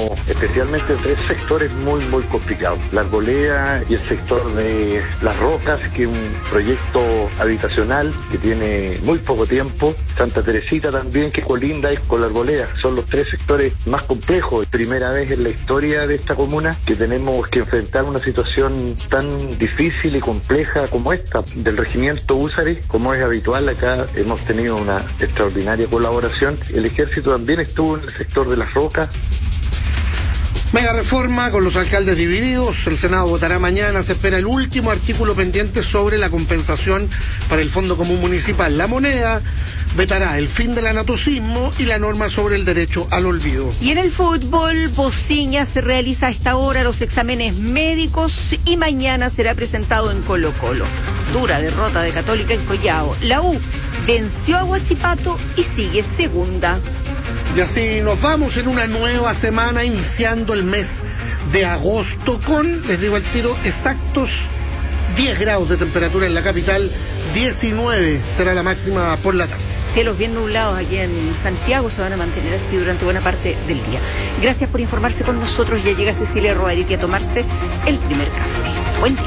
tenemos especialmente tres sectores muy complicados. La Arboleda y el sector de Las Rocas, que es un proyecto habitacional que tiene muy poco tiempo. Santa Teresita también, que colinda con la Arboleda. Son los tres sectores más complejos. Primera vez en la historia de esta comuna que tenemos que enfrentar una situación tan difícil y compleja como esta. Del regimiento Húsares, como es habitual, acá hemos tenido una extraordinaria colaboración. El ejército también estuvo en el sector de Las Rocas. Mega reforma con los alcaldes divididos. El Senado votará mañana. Se espera el último artículo pendiente sobre la compensación para el Fondo Común Municipal. La Moneda vetará el fin del anatocismo y la norma sobre el derecho al olvido. Y en el fútbol, Bociña se realiza a esta hora los exámenes médicos y mañana será presentado en Colo-Colo. Dura derrota de Católica en Collao. La U venció a Huachipato y sigue segunda. Y así nos vamos en una nueva semana, iniciando el mes de agosto con, les digo al tiro, exactos 10 grados de temperatura en la capital, 19 será la máxima por la tarde. Cielos bien nublados aquí en Santiago, se van a mantener así durante buena parte del día. Gracias por informarse con nosotros. Ya llega Cecilia Roariti a tomarse el primer café. Buen día.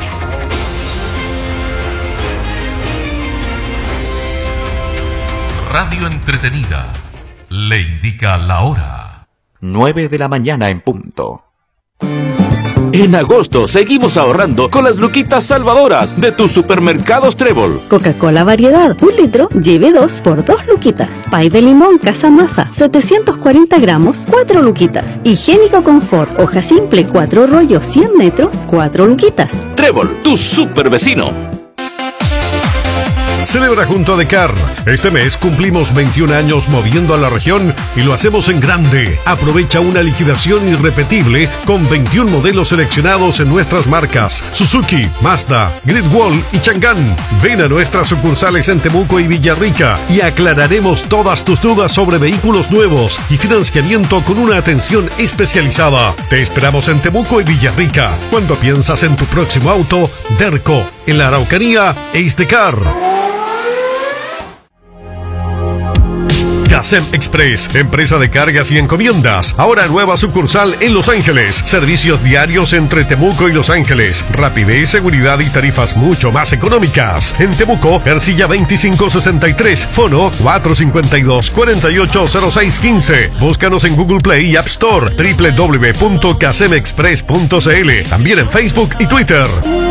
Radio entretenida le indica la hora. 9 de la mañana en punto. En agosto seguimos ahorrando con las luquitas salvadoras de tus supermercados Trébol. Coca-Cola variedad, 1 litro, lleve 2 por 2 luquitas. Pay de limón Casa Masa, 740 gramos, 4 luquitas. Higiénico Confort, hoja simple, 4 rollos, 100 metros, 4 luquitas. Trébol, tu super vecino. Celebra junto a Decar. Este mes cumplimos 21 años moviendo a la región y lo hacemos en grande. Aprovecha una liquidación irrepetible con 21 modelos seleccionados en nuestras marcas Suzuki, Mazda, Great Wall y Chang'an. Ven a nuestras sucursales en Temuco y Villarrica y aclararemos todas tus dudas sobre vehículos nuevos y financiamiento con una atención especializada. Te esperamos en Temuco y Villarrica. Cuando piensas en tu próximo auto, Derco. En la Araucanía, es Decar. Casem Express, empresa de cargas y encomiendas. Ahora nueva sucursal en Los Ángeles. Servicios diarios entre Temuco y Los Ángeles. Rapidez, seguridad y tarifas mucho más económicas. En Temuco, Ercilla 2563. Fono 452-480615. Búscanos en Google Play y App Store. www.casemexpress.cl. También en Facebook y Twitter.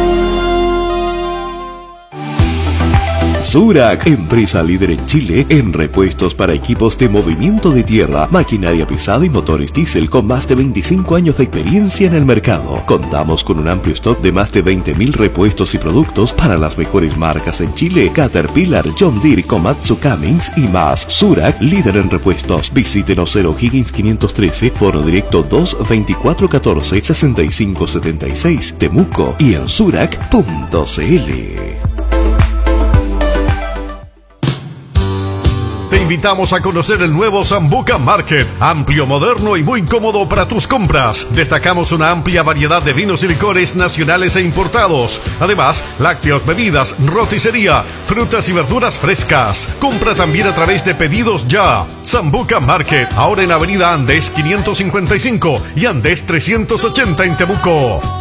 Zurach, empresa líder en Chile en repuestos para equipos de movimiento de tierra, maquinaria pesada y motores diésel con más de 25 años de experiencia en el mercado. Contamos con un amplio stock de más de 20.000 repuestos y productos para las mejores marcas en Chile: Caterpillar, John Deere, Komatsu, Cummins y más. Zurach, líder en repuestos. Visítenos 0 Higgins 513, foro directo 22414-6576, Temuco y en zurach.cl. Te invitamos a conocer el nuevo Sambuca Market, amplio, moderno y muy cómodo para tus compras. Destacamos una amplia variedad de vinos y licores nacionales e importados. Además, lácteos, bebidas, roticería, frutas y verduras frescas. Compra también a través de Pedidos Ya. Sambuca Market, ahora en Avenida Andes 555 y Andes 380 en Temuco.